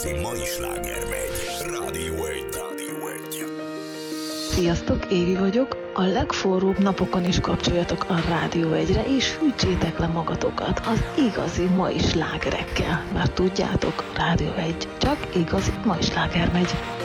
igazi mai sláger megy. Rádió 1. Rádió 1. Sziasztok, Évi vagyok. A legforróbb napokon is kapcsoljatok a Rádió 1-re, és hűtsétek le magatokat az igazi mai slágerekkel. Mert tudjátok, Rádió 1 csak igazi mai sláger megy.